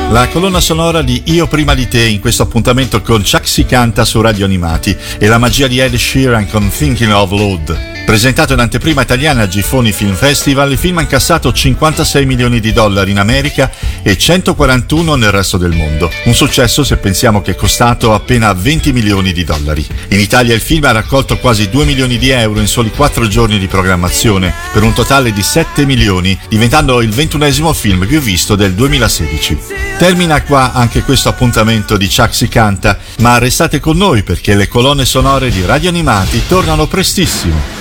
La colonna sonora di Io prima di te in questo appuntamento con Chuck si canta su Radio Animati e la magia di Ed Sheeran con Thinking of Lord. Presentato in anteprima italiana a Gifoni Film Festival, il film ha incassato $56 milioni in America e 141 nel resto del mondo. Un successo se pensiamo che è costato appena $20 milioni. In Italia il film ha raccolto quasi €2 milioni in soli 4 giorni di programmazione, per un totale di 7 milioni, diventando il 21esimo film più visto del 2016. Termina qua anche questo appuntamento di Chuck si canta, ma restate con noi perché le colonne sonore di Radio Animati tornano prestissimo.